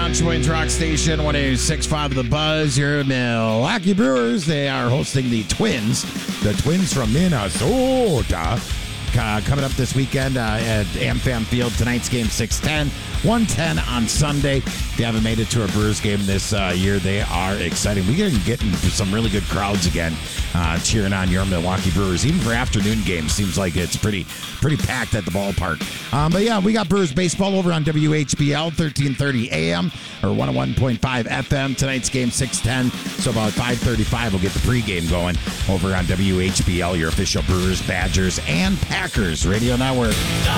Mount Sheboygan's Rock Station, 106.5 The Buzz. Your Milwaukee Brewers, they are hosting the Twins from Minnesota. Coming up this weekend at AmFam Field. Tonight's game 6:10, 1:10 on Sunday. If you haven't made it to a Brewers game this year, they are exciting. We're getting some really good crowds again cheering on your Milwaukee Brewers. Even for afternoon games, seems like it's pretty packed at the ballpark. But yeah, we got Brewers baseball over on WHBL, 1330 AM or 101.5 FM. Tonight's game 6:10, so about 5:35 we'll get the pregame going over on WHBL, your official Brewers, Badgers, and Packers Radio Network.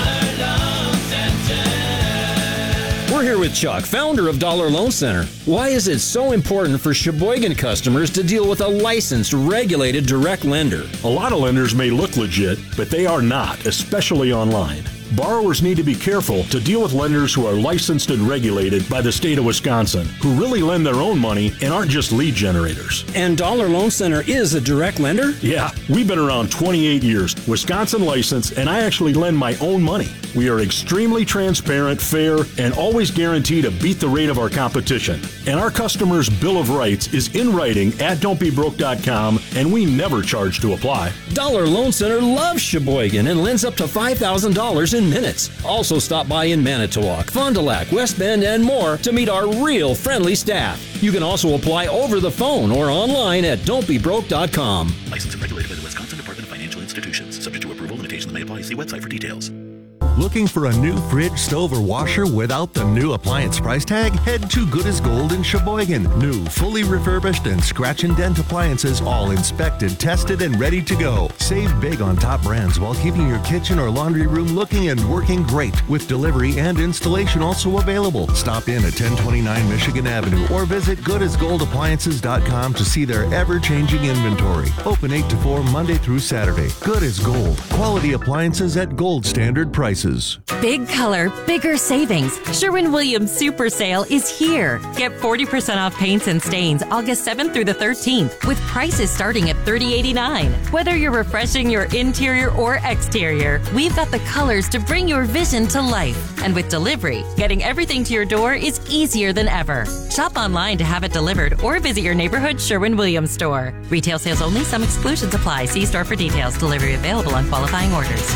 We're here with Chuck, founder of Dollar Loan Center. Why is it so important for Sheboygan customers to deal with a licensed, regulated direct lender? A lot of lenders may look legit, but they are not, especially online. Borrowers need to be careful to deal with lenders who are licensed and regulated by the state of Wisconsin, who really lend their own money and aren't just lead generators. And Dollar Loan Center is a direct lender? Yeah, we've been around 28 years, Wisconsin licensed, and I actually lend my own money. We are extremely transparent, fair, and always guarantee to beat the rate of our competition. And our customers' Bill of Rights is in writing at don'tbebroke.com, and we never charge to apply. Dollar Loan Center loves Sheboygan and lends up to $5,000 in minutes. Also stop by in Manitowoc, Fond du Lac, West Bend, and more to meet our real friendly staff. You can also apply over the phone or online at don'tbebroke.com. Licensed and regulated by the Wisconsin Department of Financial Institutions. Subject to approval, limitations may apply. See website for details. Looking for a new fridge, stove, or washer without the new appliance price tag? Head to Good as Gold in Sheboygan. New, fully refurbished, and scratch and dent appliances, all inspected, tested, and ready to go. Save big on top brands while keeping your kitchen or laundry room looking and working great, with delivery and installation also available. Stop in at 1029 Michigan Avenue or visit goodasgoldappliances.com to see their ever-changing inventory. Open 8 to 4 Monday through Saturday. Good as Gold. Quality appliances at gold standard prices. Big color, bigger savings. Sherwin-Williams Super Sale is here. Get 40% off paints and stains August 7th through the 13th with prices starting at $30.89. Whether you're refreshing your interior or exterior, we've got the colors to bring your vision to life. And with delivery, getting everything to your door is easier than ever. Shop online to have it delivered or visit your neighborhood Sherwin-Williams store. Retail sales only. Some exclusions apply. See store for details. Delivery available on qualifying orders.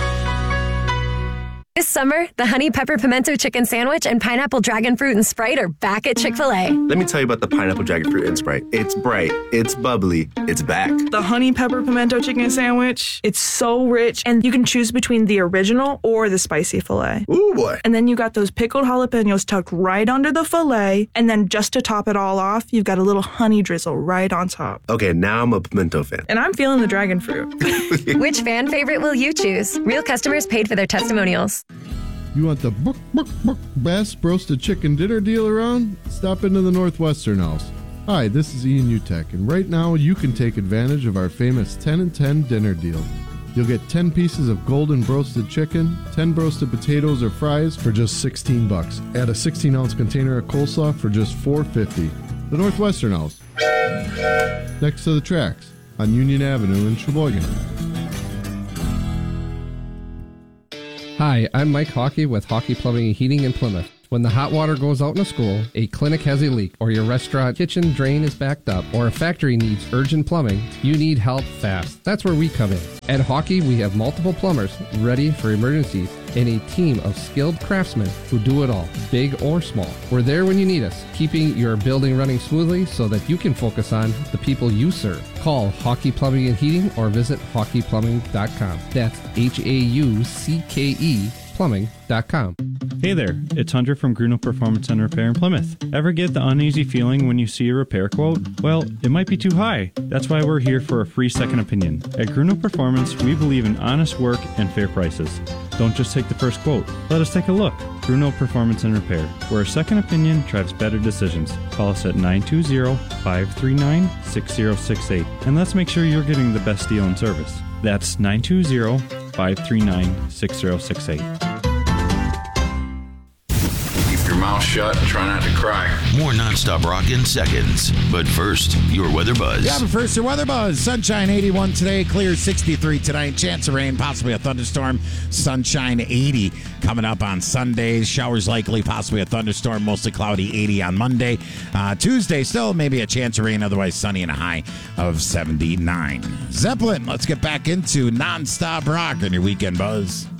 This summer, the Honey Pepper Pimento Chicken Sandwich and Pineapple Dragon Fruit and Sprite are back at Chick-fil-A. Let me tell you about the Pineapple Dragon Fruit and Sprite. It's bright, it's bubbly, it's back. The Honey Pepper Pimento Chicken Sandwich, it's so rich, and you can choose between the original or the spicy filet. Ooh, boy. And then you got those pickled jalapenos tucked right under the filet, and then just to top it all off, you've got a little honey drizzle right on top. Okay, now I'm a pimento fan. And I'm feeling the dragon fruit. Which fan favorite will you choose? Real customers paid for their testimonials. You want the best roasted chicken dinner deal around? Stop into the Northwestern House. Hi, this is Ian Utek, and right now you can take advantage of our famous 10 and 10 dinner deal. You'll get 10 pieces of golden broasted chicken, 10 broasted potatoes or fries for just $16. Add a 16-ounce container of coleslaw for just $4.50. The Northwestern House, next to the tracks on Union Avenue in Sheboygan. Hi, I'm Mike Hockey with Hockey Plumbing and Heating in Plymouth. When the hot water goes out in a school, a clinic has a leak, or your restaurant kitchen drain is backed up, or a factory needs urgent plumbing, you need help fast. That's where we come in. At Hockey, we have multiple plumbers ready for emergencies and a team of skilled craftsmen who do it all, big or small. We're there when you need us, keeping your building running smoothly so that you can focus on the people you serve. Call Hockey Plumbing and Heating or visit hockeyplumbing.com. That's HAUCKE plumbing.com. Hey there, it's Hunter from Gruno Performance and Repair in Plymouth. Ever get the uneasy feeling when you see a repair quote? Well, it might be too high. That's why we're here for a free second opinion. At Gruno Performance, we believe in honest work and fair prices. Don't just take the first quote. Let us take a look. Gruno Performance and Repair, where a second opinion drives better decisions. Call us at 920-539-6068, and let's make sure you're getting the best deal and service. That's 920-539-6068. mouth shut and try not to cry. More nonstop rock in seconds. But first, your weather buzz. Yeah, but first, your weather buzz. Sunshine 81 today, clear 63 tonight. Chance of rain, possibly a thunderstorm. Sunshine 80 coming up on Sunday. Showers likely, possibly a thunderstorm. Mostly cloudy 80 on Monday. Tuesday, still maybe a chance of rain, otherwise sunny and a high of 79. Zeppelin, let's get back into nonstop rock on your weekend buzz.